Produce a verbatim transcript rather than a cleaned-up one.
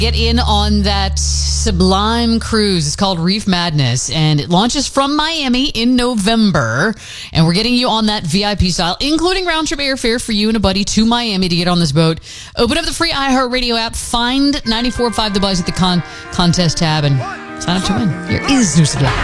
Get in on that sublime cruise. It's called Reef Madness, and it launches from Miami in November. And we're getting you on that V I P style, including round-trip airfare for you and a buddy to Miami to get on this boat. Open up the free iHeartRadio app, find ninety-four point five The Buzz at the con- contest tab, and sign up to win. Here is Zeus Black.